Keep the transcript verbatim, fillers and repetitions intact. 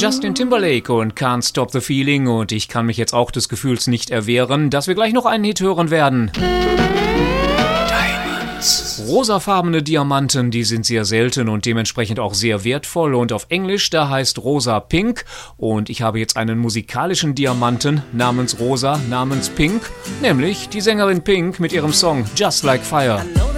Justin Timberlake und Can't Stop the Feeling, und ich kann mich jetzt auch des Gefühls nicht erwehren, dass wir gleich noch einen Hit hören werden. Rosafarbene Diamanten, die sind sehr selten und dementsprechend auch sehr wertvoll, und auf Englisch, da heißt Rosa Pink, und ich habe jetzt einen musikalischen Diamanten namens Rosa, namens Pink, nämlich die Sängerin Pink mit ihrem Song Just Like Fire.